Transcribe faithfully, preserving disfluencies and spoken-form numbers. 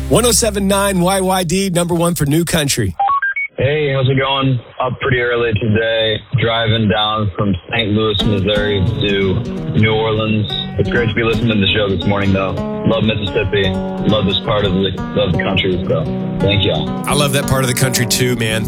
one oh seven point nine Y Y D, number one for New Country. Hey, how's it going? Up pretty early today, driving down from Saint Louis, Missouri to New Orleans. It's great to be listening to the show this morning, though. Love Mississippi. Love this part of the, love the country, so thank y'all. I love that part of the country, too, man.